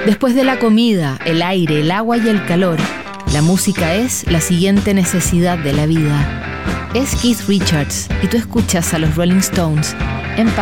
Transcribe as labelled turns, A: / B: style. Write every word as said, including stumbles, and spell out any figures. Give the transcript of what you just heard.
A: Después de la comida, el aire, el agua y el calor, la música es la siguiente necesidad de la vida. Es Keith Richards y tú escuchas a los Rolling Stones en